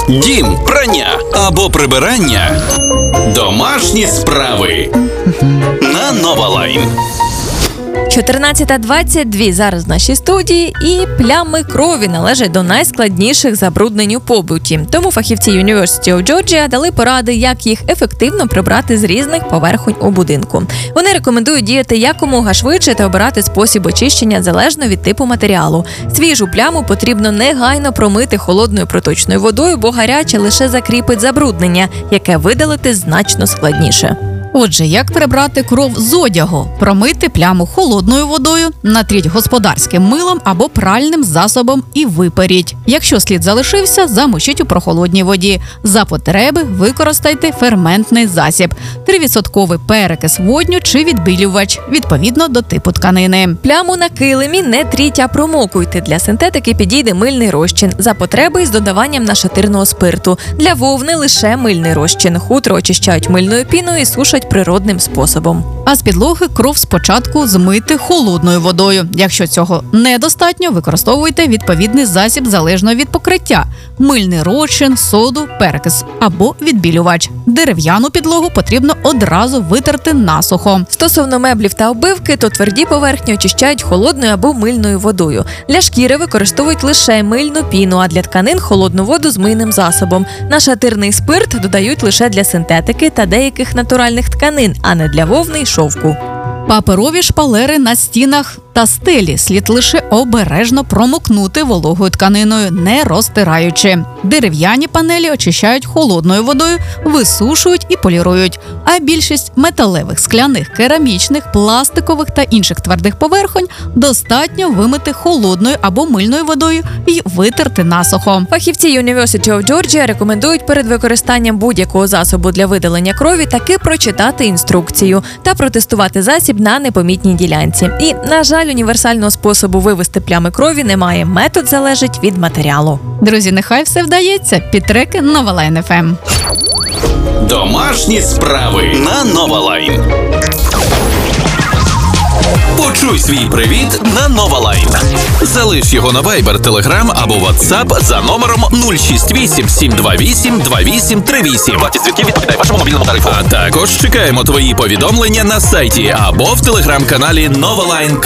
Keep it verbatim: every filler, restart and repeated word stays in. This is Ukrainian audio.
дім, прання або прибирання. Домашні справи на Новалайн. чотирнадцята двадцять два зараз в нашій студії, і плями крові належать до найскладніших забруднень у побуті. Тому фахівці University of Georgia дали поради, як їх ефективно прибрати з різних поверхонь у будинку. Вони рекомендують діяти якомога швидше та обирати спосіб очищення залежно від типу матеріалу. Свіжу пляму потрібно негайно промити холодною проточною водою, бо гаряча лише закріпить забруднення, яке видалити значно складніше. Отже, як прибрати кров з одягу? Промити пляму холодною водою, натріть господарським милом або пральним засобом і виперіть. Якщо слід залишився, замочіть у прохолодній воді. За потреби використайте ферментний засіб – три відсотки перекис водню чи відбілювач, відповідно до типу тканини. Пляму на килимі не тріть, а промокуйте. Для синтетики підійде мильний розчин. За потреби з додаванням нашатирного спирту. Для вовни лише мильний розчин. Хутро очищають мильною піною і сушать природним способом. А з підлоги кров спочатку змити холодною водою. Якщо цього недостатньо, використовуйте відповідний засіб залежно від покриття – мильний розчин, соду, перекис або відбілювач. Дерев'яну підлогу потрібно одразу витерти насухо. Стосовно меблів та обивки, то тверді поверхні очищають холодною або мильною водою. Для шкіри використовують лише мильну піну, а для тканин – холодну воду з мийним засобом. Нашатирний спирт додають лише для синтетики та деяких натуральних тканин, а не для вовни й шовку. Паперові шпалери на стінах та стелі слід лише обережно промокнути вологою тканиною, не розтираючи. Дерев'яні панелі очищають холодною водою, висушують і полірують. А більшість металевих, скляних, керамічних, пластикових та інших твердих поверхонь достатньо вимити холодною або мильною водою і витерти насухо. Фахівці University of Georgia рекомендують перед використанням будь-якого засобу для видалення крові таки прочитати інструкцію та протестувати засіб на непомітній ділянці. І, на жаль, універсального способу вивести плями крові немає. Метод залежить від матеріалу. Друзі, нехай все вдається. Підтреки Новалайн еф ем. Домашні справи на Новалайн. Почуй свій привіт на Новалайн. Залиш його на Viber, Telegram або WhatsApp за номером нуль шість вісім сім два вісім два вісім три вісім. Вартість дзвінків відповідає вашому мобільному тарифу. А також чекаємо твої повідомлення на сайті або в телеграм-каналі Новалайн.